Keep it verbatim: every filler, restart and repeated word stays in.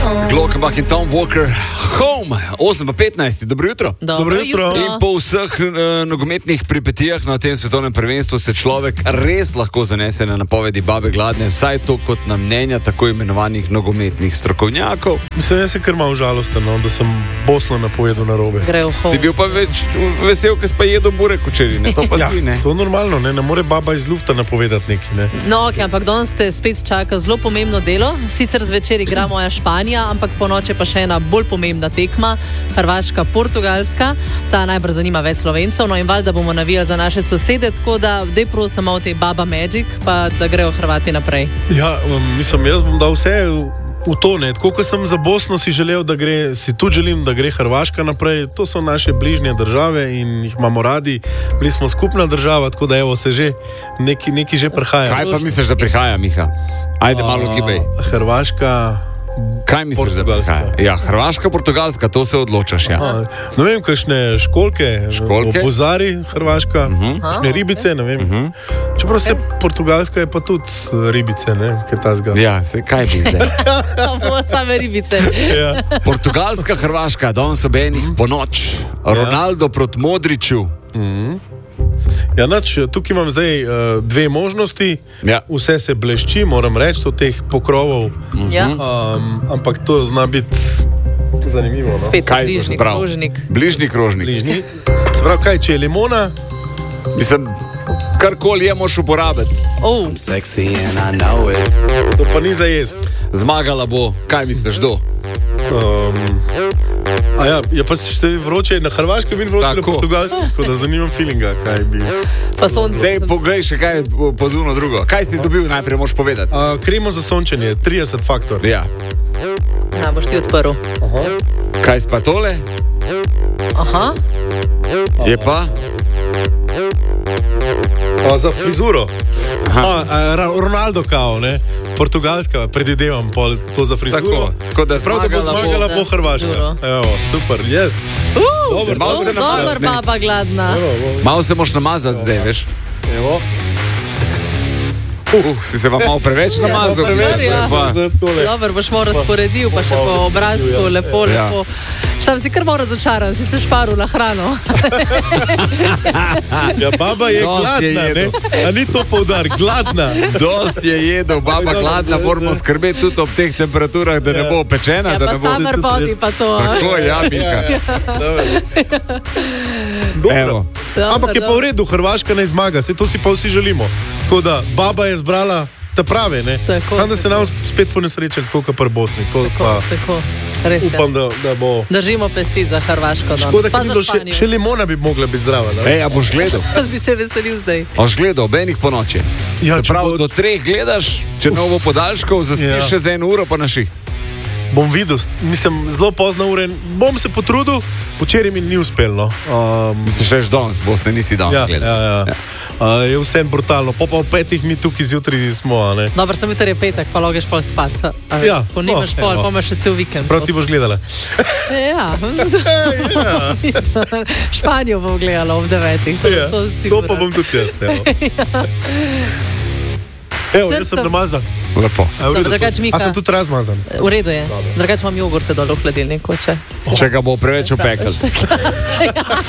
Glockenbach in Tom Walker, home, osem pa petnajst, dobro jutro. Dobro jutro. In po vseh uh, nogometnih pripetijah na tem svetovnem prvenstvu se človek res lahko zanese na napovedi babe Gladne, vsaj to kot na mnenja tako imenovanih nogometnih strokovnjakov. Mislim, jaz sem kar malo žalosten, no, da sem Bosno napovedal narobe. Si bil pa več vesel, ker si pa jedel burek včeraj, ne? To pa Ja, si, ne? to normalno, ne, ne more baba iz lufta napovedati neki, ne. No, ok, ampak danes ste spet čaka zelo pomembno delo. Sicer zvečer igra moja Španija, ampak po noči pa še ena bolj pomembna tekma, Hrvaška, Portugalska. Ta najbolj zanima več Slovencev, no in valjda bomo navijali za naše sosede, tako da dej prosim malo te baba magic, pa da grejo Hrvati naprej. Ja, um, mislim, jaz bom dal vse v, v to, ne. Tako kot sem za Bosno si želel, da gre, si tudi želim, da gre Hrvaška naprej. To so naše bližnje države in jih imamo radi. Bili smo skupna država, tako da evo se že neki, neki že prihaja. Kaj pa misliš, da prihaja, Miha? Ajde, malo gibej. Hrvaška, Kaj misliš, da prihaja? Ja, Hrvaška, Portugalska, to se odločaš, ja. a, ne vem, kakšne školke, Školke? Bozari, Hrvaška, Mhm. kakšne ribice, ne vem. Mhm. Čeprav se Portugalska je pa tudi ribice, ne, kaj ta zga. Ja, se, kaj bi zdaj? Same ribice. Ja. Portugalska, Hrvaška, danes ob enih po noč. Ronaldo proti Modriću. Ja, nač, tukaj imam zdaj uh, dve možnosti. Ja. Vse se blešči, moram reči, od teh pokrovov. Ja, Um, ampak to zna biti zanimivo. No? spet Kaj boš bližnji zbral? krožnik. Bližnji krožnik. Bližnji. Se pravi, kaj, če je limona, Mislim, karkoli je moš uporabiti. Oh, Sexy and I know it. to pa ni za jest. Zmagala bo, kaj misliš, do? Um, a ja, je pa še vroče na Hrvaškem in vroče na Tako. Portugalskem, tako da zanimam feelinga, kaj bi. pa sonce. Dej, poglej še kaj pod uno drugo. Kaj si dobil, najprej moš povedati. Uh, kremo za sončenje, trideset faktor. Ja. Na, boš ti odprl. Kaj si pa tole? Aha, Je pa? A, za frizuro. A, a, Ra- Ronaldo kao, ne? Portugalska, predvidevam pol to za frizuro. Tako, tako da Prav, da bo zmagala bo. zmagala bo Hrvaška. Frizuro. Evo, super, yes. Dobar, Malo dobar. se namazaš, dober ne? baba Gladna. Evo, evo, Malo se moš namazati zdaj, veš? evo. Uh, si se vam malo preveč namazal. preveč, ja. Pa- Za tole. Dober, boš malo razporedil, pa še po obrazku, lepo, Ja. lepo. Sam si kar malo razočaran, si se šparil na hrano. Ja, baba je Dosti je gladna, ne? jedel. A ni to poudar, gladna. Dost je jedel, baba gladna, moramo skrbeti tudi ob teh temperaturah, da ne bo pečena. Ja, da pa ne bo... summer body pa to. a? Tako, ja, Miha. Dobro. Evo. Ampak je pa v redu, Hrvaška naj zmaga, se to si pa vsi želimo. Tako da baba je zbrala te prave, ne? Tako, Sam da se tako. nam spet ponesreče, tako kot pri Bosni. To pa Tako, tako. Res je. upam, da, da bo. Držimo pesti za Hrvaško. danes. Škoda, Pa ker ni za bilo še, Španijo. še limona bi mogla biti zdrava. Ne? Ej, a boš gledal? Jaz bi se veselil zdaj. Boš gledal, ob enih po noči. Ja, Se če pravi, bo- do treh gledaš, če novo podaljškov, zaspiš Ja. še za eno uro, pa naši. Bom videl, mislim, zelo pozno ure. Bom se potrudil, včeraj mi ni uspelo. Um, Misliš, reš danes, Bosne, nisi danes ja, ja, gledal. ja. Uh, je vse brutalno. Po pa ob petih mi tukaj zjutraj smo, a ne? Dobro, sem jutri je petek, pa logiš pol spat. a veš, Ja, Ko nimaš no, pol, evo. pa imaš še cel vikend. Prav ti boš gledala. Ja. Španijo bom gledala ob devetih. To, Ja, to, to sigurno. pa bom tudi jaz. Evo, evo jaz sem Srcem. namazan. Lepo. A, v redu Dobro, drugače, sem. Mika. A sem tudi razmazan. V redu je. Drugače imam jogurte dol v hladilniku, če. Če ga bo preveč opekel.